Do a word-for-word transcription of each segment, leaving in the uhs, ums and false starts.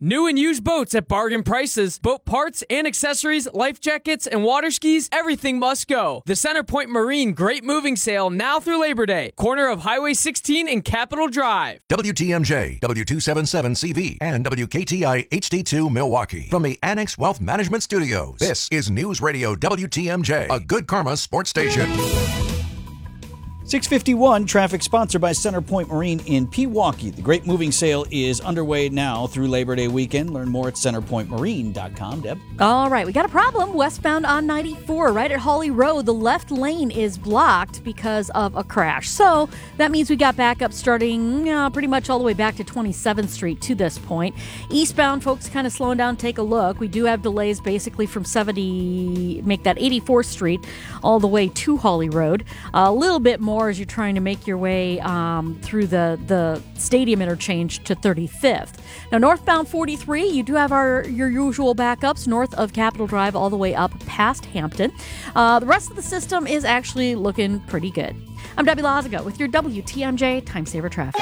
New and used boats at bargain prices. Boat parts and accessories, life jackets, and water skis, everything must go. The Centerpoint Marine Great Moving Sale now through Labor Day. Corner of Highway sixteen and Capitol Drive. W T M J, W two seventy-seven C V, and W K T I H D two Milwaukee. From the Annex Wealth Management Studios, this is News Radio W T M J, a Good Karma sports station. six fifty-one, traffic sponsored by Centerpoint Marine in Pewaukee. The Great Moving Sale is underway now through Labor Day weekend. Learn more at centerpoint marine dot com. Deb? All right, we got a problem westbound on ninety-four, right at Hawley Road. The left lane is blocked because of a crash. So that means we got backup starting uh, pretty much all the way back to twenty-seventh Street to this point. Eastbound, folks kind of slowing down. Take a look. We do have delays basically from seventy, make that eighty-fourth Street all the way to Hawley Road. A little bit more as you're trying to make your way um, through the, the stadium interchange to thirty-fifth. Now, northbound forty-three, you do have our your usual backups north of Capitol Drive all the way up past Hampton. Uh, the rest of the system is actually looking pretty good. I'm Debbie Lazaga with your W T M J Time Saver Traffic.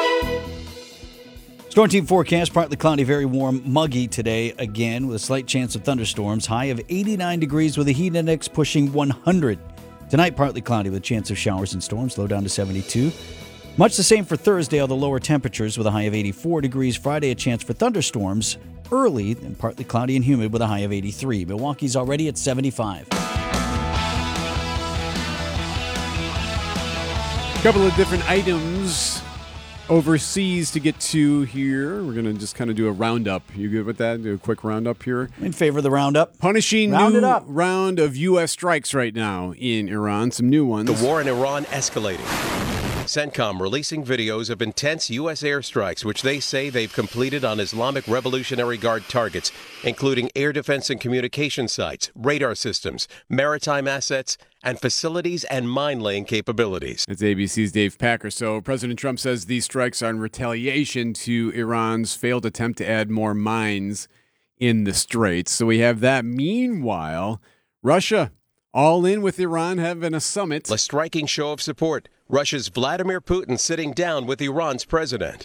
Storm team forecast, partly cloudy, very warm, muggy today again with a slight chance of thunderstorms. High of eighty-nine degrees with a heat index pushing one hundred. Tonight, partly cloudy with a chance of showers and storms, low down to seventy-two. Much the same for Thursday, although lower temperatures with a high of eighty-four degrees. Friday, a chance for thunderstorms early and partly cloudy and humid with a high of eighty-three. Milwaukee's already at seventy-five. A couple of different items overseas to get to here. We're going to just kind of do a roundup. You good with that? Do a quick roundup here? I'm in favor of the roundup. Punishing Round new it up. round of U S strikes right now in Iran. Some new ones. The war in Iran escalating. CENTCOM releasing videos of intense U S airstrikes, which they say they've completed on Islamic Revolutionary Guard targets, including air defense and communication sites, radar systems, maritime assets, and facilities and mine-laying capabilities. It's A B C's Dave Packer. So President Trump says these strikes are in retaliation to Iran's failed attempt to add more mines in the Straits. So we have that. Meanwhile, Russia all in with Iran having a summit. A striking show of support. Russia's Vladimir Putin sitting down with Iran's president.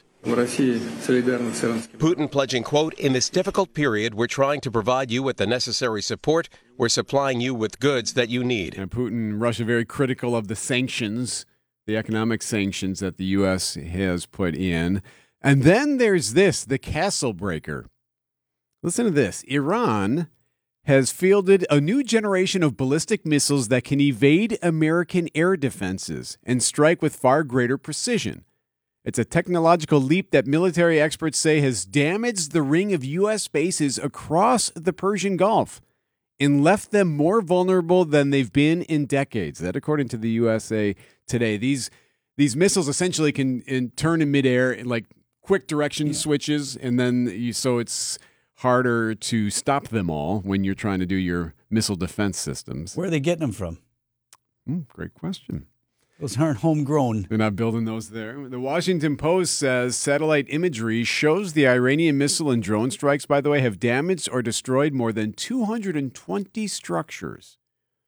Putin pledging, quote, "In this difficult period, we're trying to provide you with the necessary support. We're supplying you with goods that you need." And Putin, Russia, very critical of the sanctions, the economic sanctions that the U S has put in. And then there's this, the castle breaker. Listen to this. Iran has fielded a new generation of ballistic missiles that can evade American air defenses and strike with far greater precision. It's a technological leap that military experts say has damaged the ring of U S bases across the Persian Gulf and left them more vulnerable than they've been in decades. That, according to the U S A Today. These these missiles essentially can in, turn in midair in like quick direction yeah. switches, and then you, so it's harder to stop them all when you're trying to do your missile defense systems. Where are they getting them from? Mm, great question. Those aren't homegrown. They're not building those there. The Washington Post says satellite imagery shows the Iranian missile and drone strikes, by the way, have damaged or destroyed more than two hundred twenty structures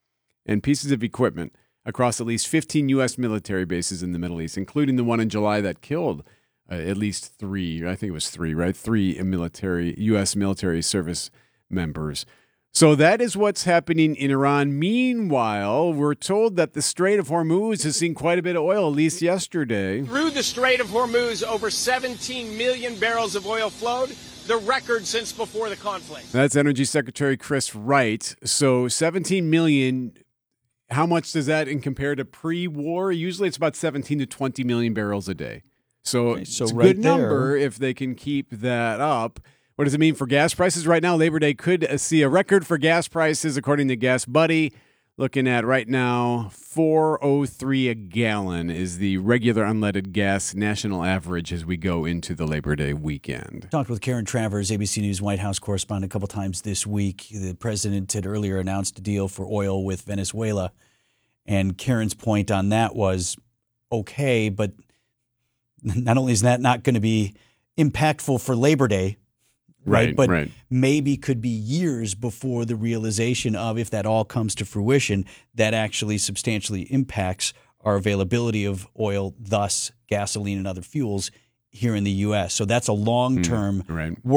and pieces of equipment across at least fifteen U S military bases in the Middle East, including the one in July that killed uh, at least three, I think it was three, right? Three military U S military service members. So that is what's happening in Iran. Meanwhile, we're told that the Strait of Hormuz has seen quite a bit of oil, at least yesterday. Through the Strait of Hormuz, over seventeen million barrels of oil flowed, the record since before the conflict. That's Energy Secretary Chris Wright. So seventeen million, how much does that in compare to pre-war? Usually it's about seventeen to twenty million barrels a day. So, okay, so it's a right good number there. If they can keep that up. What does it mean for gas prices right now? Labor Day could see a record for gas prices, according to Gas Buddy. Looking at right now, four oh three a gallon is the regular unleaded gas national average as we go into the Labor Day weekend. Talked with Karen Travers, A B C News White House correspondent, a couple times this week. The president had earlier announced a deal for oil with Venezuela, and Karen's point on that was, okay, but not only is that not going to be impactful for Labor Day, Right, right, but right. maybe could be years before the realization of, if that all comes to fruition, that actually substantially impacts our availability of oil, thus gasoline and other fuels here in the U S. So that's a long-term mm, right.